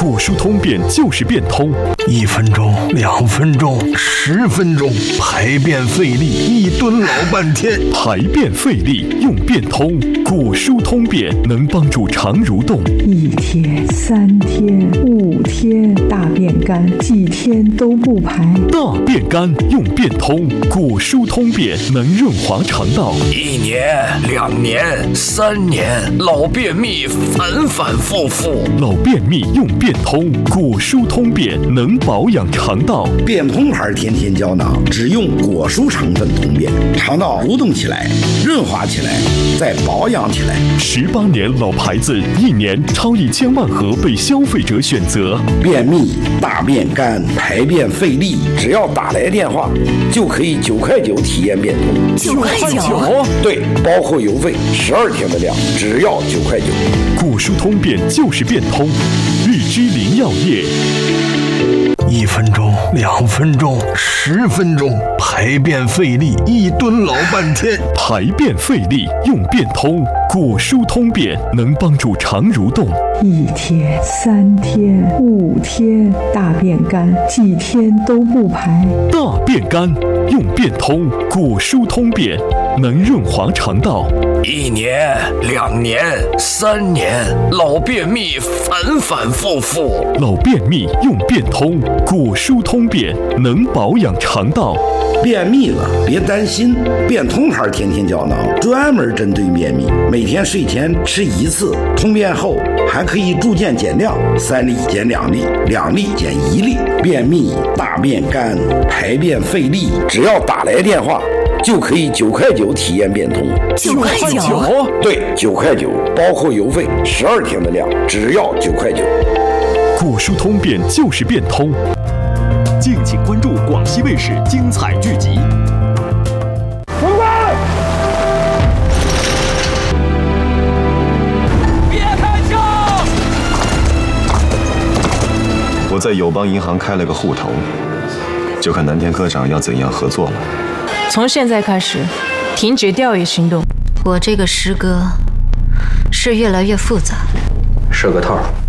果蔬通便就是变通 ，1分钟、2分钟、10分钟，排便费力，1蹲老半天。 排便费力用变通，果蔬通便能帮助肠蠕动。 1天、3天、5天，大便干，几天都不排。 大便干用变通，果蔬通便能润滑肠道。 1年、2年、3年，老便秘反反复复。 老便秘用变通，果蔬通便能保养肠道。 变通牌天天胶囊，只用果蔬成分通便，肠道蠕动起来，润滑起来，再保养起来。 18年老牌子，1年超1000万盒被消费者选择。 便秘、大便干、排便费力，只要打来电话，就可以9块9体验变通。 9块9？ 对，包括邮费，12天的量，只要9块9。 果蔬通便就是变通，日之林药业。 1分钟、2分钟、10分钟，排便费力，1蹲老半天。 排便费力用变通，果蔬通便能帮助肠蠕动。 1天、3天、5天，大便干，几天都不排。 大便干用变通，果蔬通便能润滑肠道。 1年、2年、3年，老便秘反反复复。 老便秘用变通，果蔬通便能保养肠道。 便秘了别担心，变通牌天天胶囊专门针对便秘，每天睡前吃1次，通便后还可以逐渐减量，3粒减2粒，2粒减1粒。便秘、大便干、排便费力，只要打来电话，就可以9块9体验变通。 9块9？ 对，9块9，包括邮费，12天的量，只要9块9。 果蔬通便就是变通。 敬请关注广西卫视精彩剧集。 滚开！ 别开枪！ 我在友邦银行开了个户头，就看南天科长要怎样合作了。 从现在开始，停止钓鱼行动。 我这个师哥是越来越复杂了， 设个套。